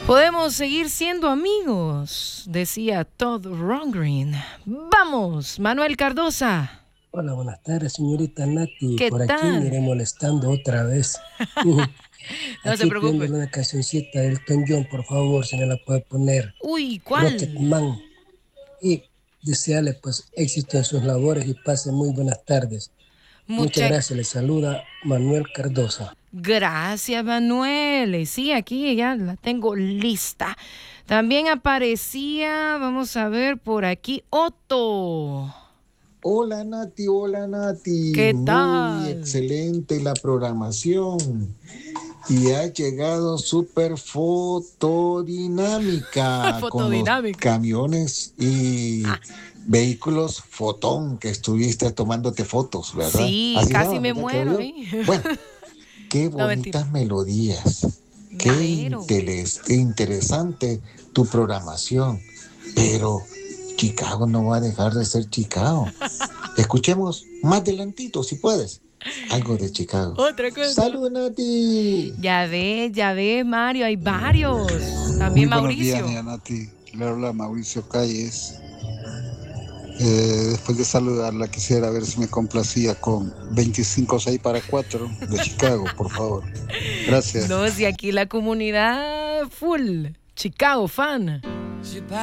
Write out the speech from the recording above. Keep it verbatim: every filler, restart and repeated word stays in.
Podemos seguir siendo amigos, decía Todd Rundgren. Vamos, Manuel Cardosa. Hola, buenas tardes, señorita Nati. ¿Qué Por tal? aquí me iré molestando otra vez. No aquí se preocupe. pidiéndole una cancioncita del Elton John, por favor, si me la puede poner. Uy, ¿cuál? Rocketman. Y desearle pues éxito en sus labores y pase muy buenas tardes. Mucha... Muchas gracias, le saluda Manuel Cardosa. Gracias, Manuel. Sí, aquí ya la tengo lista. También aparecía, vamos a ver por aquí, Otto. Hola Nati, hola Nati. ¿Qué tal? Muy excelente la programación. Y ha llegado súper fotodinámica, fotodinámica con los camiones y ah. vehículos fotón que estuviste tomándote fotos, ¿verdad? Sí, Así casi no, me muero. ¿eh? Bueno, qué bonitas no, melodías, me qué interes, interesante tu programación, pero Chicago no va a dejar de ser Chicago. Escuchemos más adelantito, si puedes. Algo de Chicago. Otra cosa. ¡Salud, Nati! Ya ves, ya ves, Mario, hay varios. También Muy Mauricio. Buenos días, Nati. Le habla Mauricio Calles. Eh, después de saludarla, quisiera ver si me complacía con veinticinco seis para cuatro de Chicago, por favor. Gracias. No, si aquí la comunidad full. Chicago fan.